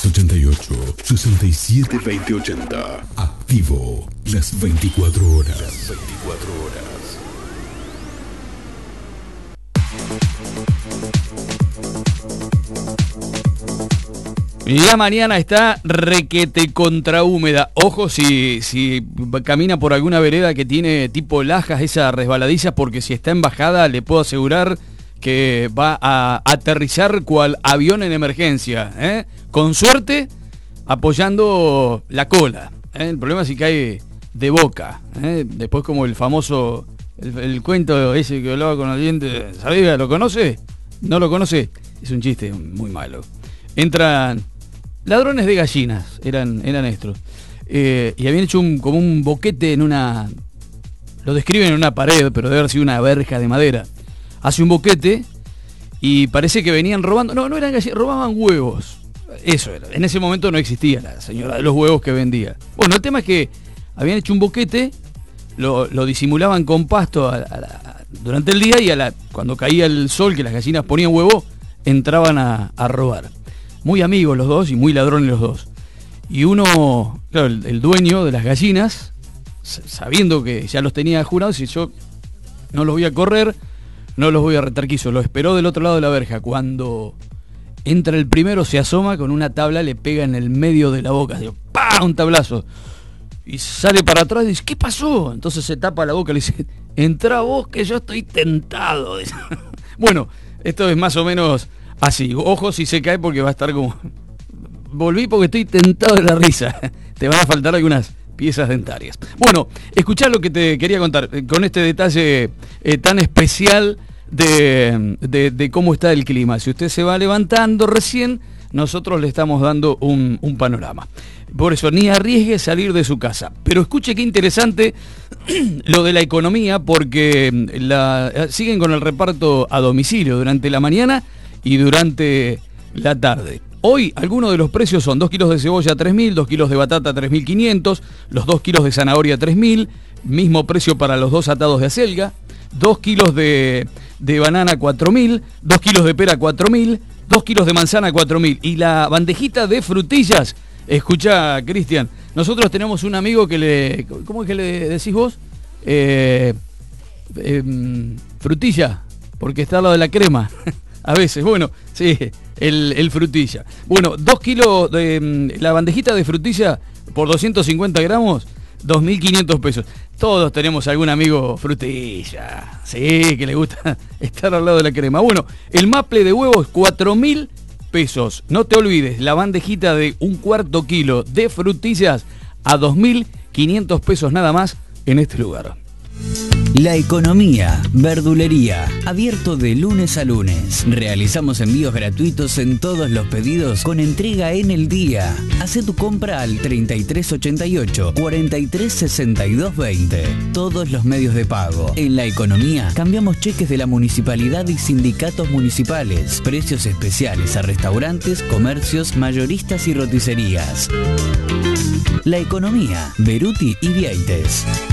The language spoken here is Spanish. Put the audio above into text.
3388 672080. Activo las 24 horas. Las 24 horas. La mañana está requete contra húmeda. Ojo si camina por alguna vereda que tiene tipo lajas, esa resbaladiza, porque si está en bajada le puedo asegurar que va a aterrizar cual avión en emergencia, ¿eh? Con suerte, apoyando la cola, ¿eh? El problema es si cae de boca, ¿eh? Después como el famoso, el cuento ese que hablaba con el diente, ¿sabía? ¿Lo conoce? ¿No lo conoce? Es un chiste muy malo. Entran ladrones de gallinas, eran estos, y habían hecho como un boquete en una, lo describen en una pared, pero debe haber sido una verja de madera. Hace un boquete y parece que venían robando, no eran gallinas, robaban huevos. Eso era, en ese momento no existía la señora de los huevos que vendía. Bueno, el tema es que habían hecho un boquete, lo disimulaban con pasto durante el día y cuando caía el sol, que las gallinas ponían huevo, entraban a robar. Muy amigos los dos y muy ladrones los dos. Y uno, claro, el dueño de las gallinas, sabiendo que ya los tenía jurados, dice: yo no los voy a correr, no los voy a retar quiso. Lo esperó del otro lado de la verja. Cuando entra el primero, se asoma con una tabla, le pega en el medio de la boca, digo, ¡pah! Un tablazo. Y sale para atrás y dice: ¿qué pasó? Entonces se tapa la boca y le dice: entrá vos que yo estoy tentado. Bueno, esto es más o menos así. Ojo si se cae, porque va a estar como... Volví porque estoy tentado de la risa. Te van a faltar algunas piezas dentarias. Bueno, escuchá lo que te quería contar con este detalle tan especial de cómo está el clima. Si usted se va levantando recién, nosotros le estamos dando un panorama. Por eso, ni arriesgue salir de su casa. Pero escuche qué interesante lo de la economía, porque siguen con el reparto a domicilio durante la mañana y durante la tarde. Hoy algunos de los precios son 2 kilos de cebolla 3.000, 2 kilos de batata 3.500, los 2 kilos de zanahoria 3.000, mismo precio para los 2 atados de acelga, 2 kilos de banana 4.000, 2 kilos de pera 4.000, 2 kilos de manzana 4.000. Y la bandejita de frutillas, escucha, Cristian, nosotros tenemos un amigo que ¿cómo es que le decís vos? Frutilla, porque está al lado de la crema. A veces, bueno, sí, el frutilla. Bueno, 2 kilos de la bandejita de frutilla por 250 gramos, 2.500 pesos. Todos tenemos algún amigo frutilla, sí, que le gusta estar al lado de la crema. Bueno, el maple de huevos, 4.000 pesos. No te olvides, la bandejita de 1/4 kilo de frutillas a 2.500 pesos nada más en este lugar. La Economía, verdulería, abierto de lunes a lunes. Realizamos envíos gratuitos en todos los pedidos con entrega en el día. Hacé tu compra al 3388 436220. Todos los medios de pago. En La Economía cambiamos cheques de la municipalidad y sindicatos municipales. Precios especiales a restaurantes, comercios, mayoristas y roticerías. La Economía, Beruti y Vieites.